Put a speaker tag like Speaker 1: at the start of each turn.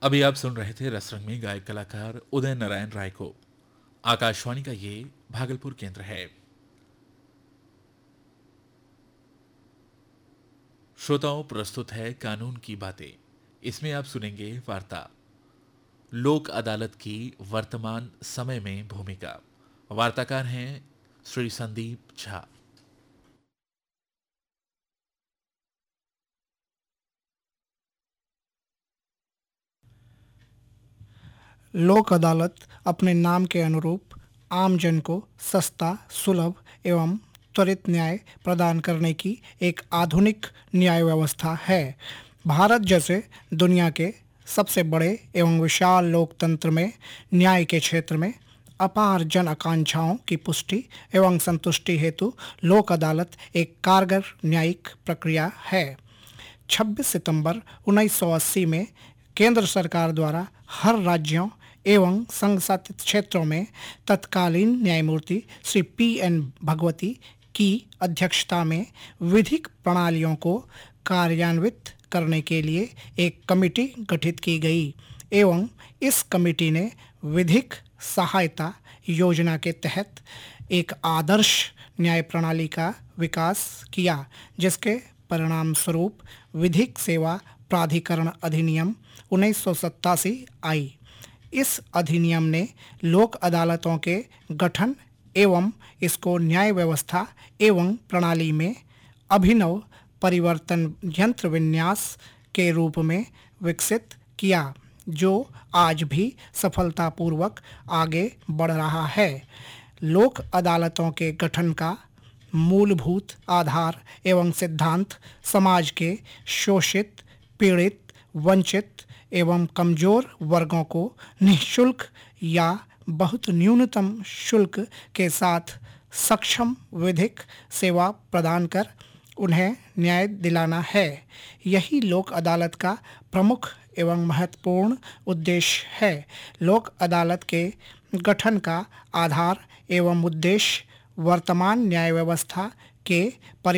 Speaker 1: अभी आप सुन रहे थे रसरंग में गायक कलाकार उदय नारायण राय को। आकाशवाणी का ये भागलपुर केंद्र है। श्रोताओं, प्रस्तुत है कानून की बातें। इसमें आप सुनेंगे वार्ता लोक अदालत की वर्तमान समय में भूमिका। वार्ताकार हैं श्री संदीप झा।
Speaker 2: लोक अदालत अपने नाम के अनुरूप आमजन को सस्ता, सुलभ एवं त्वरित न्याय प्रदान करने की एक आधुनिक न्याय व्यवस्था है। भारत जैसे दुनिया के सबसे बड़े एवं विशाल लोकतंत्र में न्याय के क्षेत्र में अपार जन आकांक्षाओं की पुष्टि एवं संतुष्टि हेतु लोक अदालत एक कारगर न्यायिक प्रक्रिया है। 26 सितंबर 1980 में केंद्र सरकार द्वारा हर राज्यों एवं संघ शासित क्षेत्रों में तत्कालीन न्यायमूर्ति श्री P.N. भगवती की अध्यक्षता में विधिक प्रणालियों को कार्यान्वित करने के लिए एक कमेटी गठित की गई एवं इस कमेटी ने विधिक सहायता योजना के तहत एक आदर्श न्याय प्रणाली का विकास किया, जिसके परिणाम स्वरूप विधिक सेवा प्राधिकरण अधिनियम 1987 आई। इस अधिनियम ने लोक अदालतों के गठन एवं इसको न्याय व्यवस्था एवं प्रणाली में अभिनव परिवर्तन यंत्र विन्यास के रूप में विकसित किया, जो आज भी सफलतापूर्वक आगे बढ़ रहा है। लोक अदालतों के गठन का मूलभूत आधार एवं सिद्धांत समाज के शोषित, पीड़ित, वंचित एवं कमजोर वर्गों को निःशुल्क या बहुत न्यूनतम शुल्क के साथ सक्षम विधिक सेवा प्रदान कर उन्हें न्याय दिलाना है। यही लोक अदालत का प्रमुख एवं महत्वपूर्ण उद्देश्य है। लोक अदालत के गठन का आधार एवं उद्देश्य वर्तमान न्याय व्यवस्था के